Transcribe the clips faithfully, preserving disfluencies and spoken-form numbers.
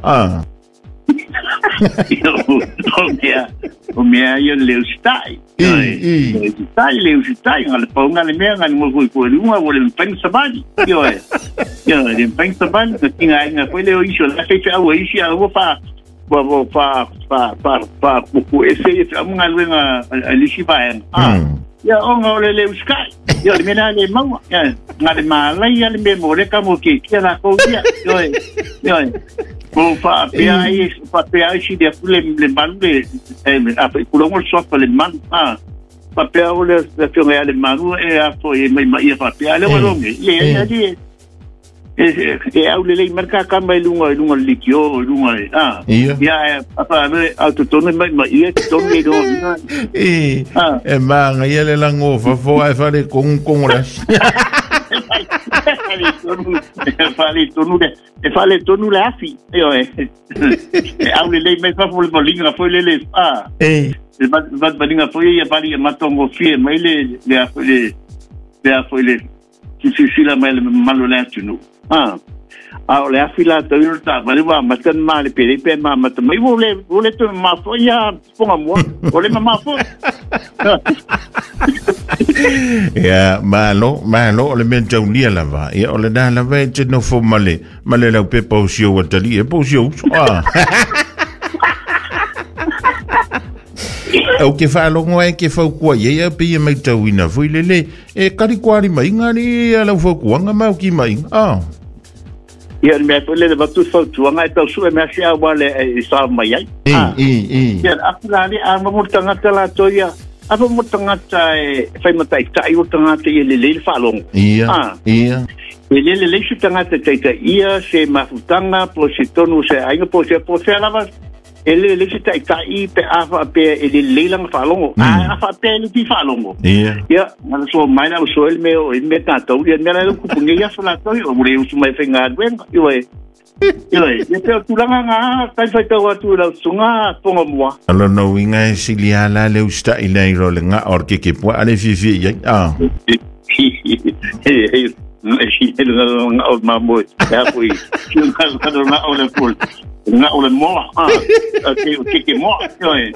Ah. O mea, o mea ia leu stai. I, stai, leu stai, ngale paunga le mea, ngale mo koi koi lunga, o le mpeng sabani. Yo e. Yo, le mpeng sabani, ka tinga inga, koe leo isio, la kei fea ua isi, a ua pa, pa, pa, pa, pa, pa, puku ese, e fea munga luenga, alisi baen. Ah. Ya, onga o le leu stai. Yo, le mena le maua. Ya, ngale malai, ale me mo reka mo ke, kia la kou ia. Yo e. Yo e. O fa pia ai fa pia ai si de fule le man de eh a kulongo sofa le man ah fa pia o le le fionga le manu e a fo e mai mai fa pia le walonge le e di e e au le le marca camba lunga lunga likio lunga ah ya apa me auto tone mai mai e tone do e e manga ia le lango fa fo ai fa le con con ora fale tonu de e fale tonu le afi io e au le le me fa fo le bolinga fo le le ah e va va bolinga fo ia pali matongo fie mai le le a fo le le a fo le si si si la mai malo le tunu ah a le afi la to io ta va va ma tan male per per ma ma mai vole vole to ma fo ia ponga mo vole ma fo ya malo malo le men jau nia lava ya ole da lava te no fo male male la pe posio wa tali e posio ah o ke fa lo ngoi ke fa ku ye ya pe mai tau ina foi le le e kari kwari mai ngani ala fo ku nga ma ki mai ah ya me fa le ba tu fo tu nga ta su me sia wa le sa mai ai ah e e ya aflani a mo tanga tala to ya apa mo tangata e fai matai tai o tangata e le le falong ia ia e le le le su tangata tai tai ia se mafutanga po se tonu se ainga po se po se lava e le le su tai tai pe afa pe e le le lang falong a afa pe le ti falong ia ia mana so mai na so el meu e me ta to ia me la ku pungi ya so la to o mure u mai fenga wen yo e yo e e pe tu langa nga tai fai to tu la sunga ponga mo alo no winga silia la le usta ile ro le nga or ke ke po ale fi fi ya ah eh eh si ele nga o mambo ya pui si nga nga nga o le pul nga o le mo ah ke ke ke mo yo e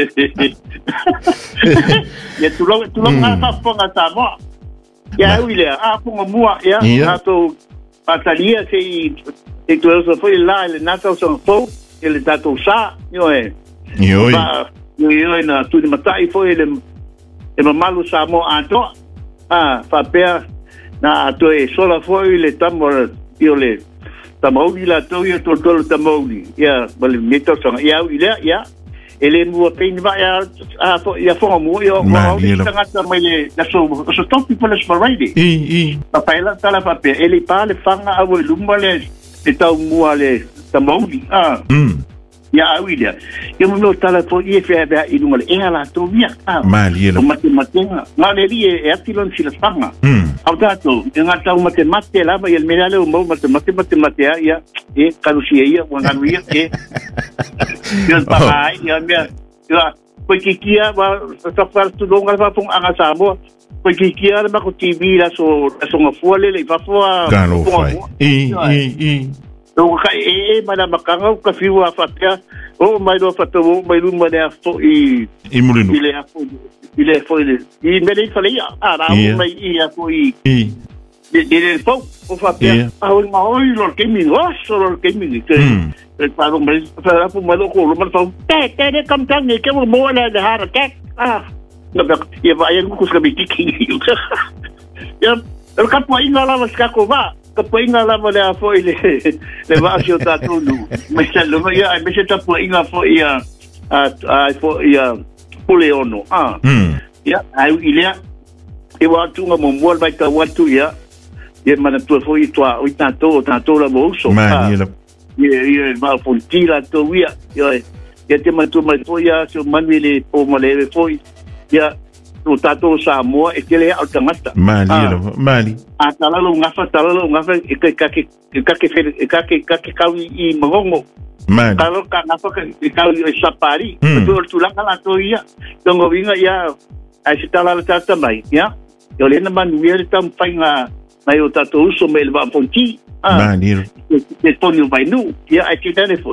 ya tu lo tu lo nga pa ponga ta mo ya uile a ponga mo ya na to patalia se e tu eso foi lá ele nata son fo ele tato sa yo e yo yo yo na tu de matai foi ele e mamalo sa mo ato ah fa pe na to e sola foi le tamo yo le tamo la to yo to to tamo ya bale meto son ya ile ya ele mo pe va ya a fo ya fo mo yo mo tanga tamo le la so so top people is for ready i i pa pa ela tala pa pe ele pa le fanga a wo lumba le e tau mua le tamauli ah mm ya awila yo mo tala fo i fe ba i lunga le e ala to via ah mali o mate matenga ma le ri e atilon sila fanga mm au dato e nga tau mate mate la ba el menale o mo mate mate mate mate ya e kalusia ia wa ngaruia e yo pa ai ya me yo ko kikia ba sa par tu longa ba pung anga samo ko kikia ba ko T V la so so nga fuale le fa fa galo fai i i i o ka e mana makanga ka fiwa fatia o mai do fato mai lu mana fo i i mulinu ile a fo ile fo ile i mele fa le ya ara mai i a fo i i ile fo o fatia a o ma o lo ke mi o so lo ke mi ke e pa lo mai fa fo mai lo ko lo ma fa te te de kam tang ni ke mo mo la de har ke ah no ba e va e ku ska mi tiki ya el capo inga la ska ko va capo inga la mo le a fo ile le va sio ta tu lu me sa lo ya me sa capo inga fo ia a a fo ia puleono ah ya ai ile e wa tu nga mo mo vai ta wa tu ya ye mana tu fo i tua o tanto tanto la mo so ma ye ye ye ma fo ti la to ya yo ye te ma tu ma fo ya so manile o mo le fo ya tu tato sa mo e ke le au tangata mali mali a tala lo ngafa tala lo ngafa e ke ka ke ka ke e ka ke ka ke ka i mongo mali talo ka ngafa ke ka i sapari tu tu la kala to ya dongo vinga ya a se tala la tata mai ya yo le na man wier tam fainga mai o tato uso me le va ponti mali e tonio vai nu ya a te telefone